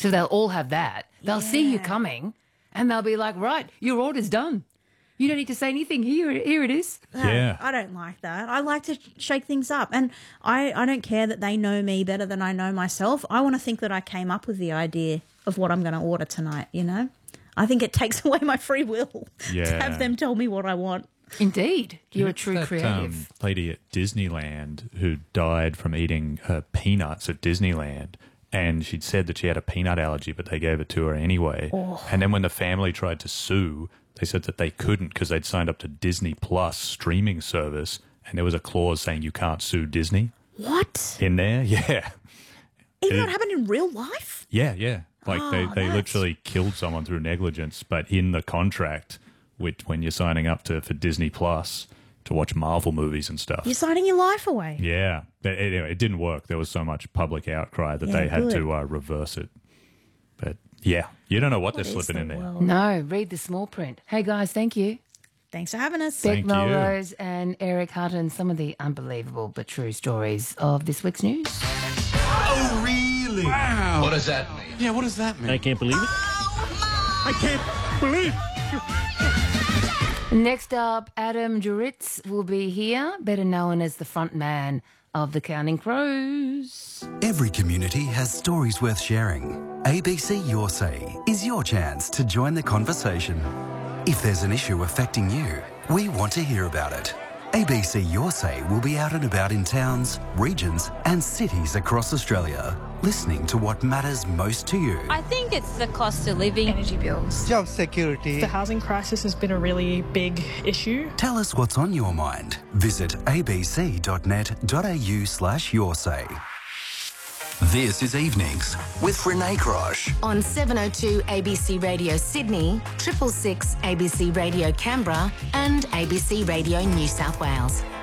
So they'll all have that. They'll see you coming and they'll be like, right, your order's done. You don't need to say anything. Here it is. Yeah. I don't like that. I like to shake things up. And I don't care that they know me better than I know myself. I want to think that I came up with the idea of what I'm going to order tonight, you know? I think it takes away my free will to have them tell me what I want. Indeed. You're a true that, creative. Lady at Disneyland who died from eating her peanuts at Disneyland, and she'd said that she had a peanut allergy, but they gave it to her anyway. And then when the family tried to sue, they said that they couldn't because they'd signed up to Disney Plus streaming service, and there was a clause saying you can't sue Disney. What? In there? Yeah. Even though it happened in real life? Yeah. Like they literally killed someone through negligence, but in the contract, when you're signing up for Disney Plus to watch Marvel movies and stuff. You're signing your life away. Yeah. But anyway, it didn't work. There was so much public outcry that they had to reverse it. But yeah, you don't know what they're slipping in there. No, read the small print. Hey, guys, thank you. Thanks for having us. Thank Beck you. Melrose and Eric Hutton, some of the unbelievable but true stories of this week's news. Oh, really? Wow. What does that mean? Yeah, what does that mean? I can't believe it. I can't believe Next up, Adam Duritz will be here, better known as the front man of the Counting Crows. Every community has stories worth sharing. ABC Your Say is your chance to join the conversation. If there's an issue affecting you, we want to hear about it. ABC Your Say will be out and about in towns, regions and cities across Australia, listening to what matters most to you. I think it's the cost of living. Energy bills. Job security. The housing crisis has been a really big issue. Tell us what's on your mind. Visit abc.net.au/yoursay. This is Evenings with Renee Crosh. On 702 ABC Radio Sydney, 666 ABC Radio Canberra and ABC Radio New South Wales.